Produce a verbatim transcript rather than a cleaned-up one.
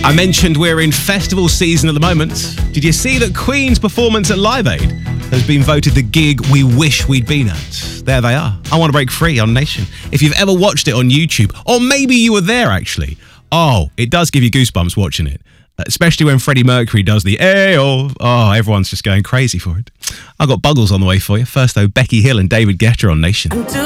I mentioned we're in festival season at the moment. Did you see that Queen's performance at Live Aid has been voted the gig we wish we'd been at? There they are. I Want to Break Free on Nation. If you've ever watched it on YouTube, or maybe you were there actually, oh, it does give you goosebumps watching it. Especially when Freddie Mercury does the Ayo. Oh, everyone's just going crazy for it. I've got Buggles on the way for you. First though, Becky Hill and David Guetta on Nation.